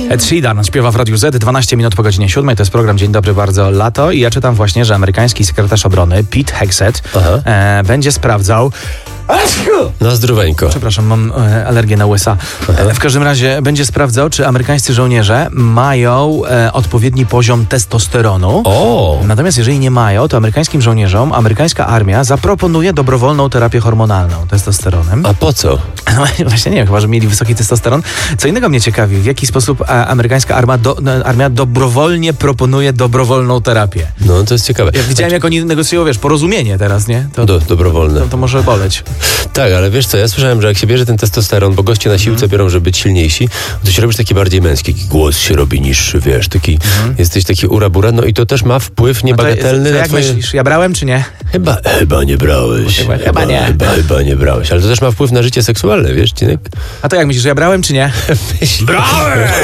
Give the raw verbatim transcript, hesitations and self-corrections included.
Ed Sheeran śpiewa w Radiu Z, dwanaście minut po godzinie siódmej. To jest program Dzień Dobry, bardzo lato. I ja czytam właśnie, że amerykański sekretarz obrony Pete Hegseth e, będzie sprawdzał... Na zdroweńko. Przepraszam, mam e, alergię na łysa. E, w każdym razie będzie sprawdzał, czy amerykańscy żołnierze mają e, odpowiedni poziom testosteronu. O! Natomiast jeżeli nie mają, to amerykańskim żołnierzom amerykańska armia zaproponuje dobrowolną terapię hormonalną testosteronem. A po co? Właśnie nie wiem, chyba, że mieli wysoki testosteron. Co innego mnie ciekawi, w jaki sposób a, amerykańska armia, do, armia dobrowolnie proponuje dobrowolną terapię. No, to jest ciekawe. Ja widziałem, jak oni negocjują, wiesz, porozumienie teraz, nie? To, Do, dobrowolne. to, to może boleć. Tak, ale wiesz co, ja słyszałem, że jak się bierze ten testosteron, bo goście na siłce biorą, żeby być silniejsi, to się robisz taki bardziej męski, taki głos się robi niższy, wiesz, taki, jesteś taki urabura, no i to też ma wpływ niebagatelny No to, to na jak twoje... myślisz, ja brałem czy nie? Chyba, chyba nie brałeś. Chyba- chyba nie. Chyba, chyba nie brałeś, ale to też ma wpływ na życie seksualne, wiesz, Cinek? A to jak myślisz, ja brałem czy nie? Brałem!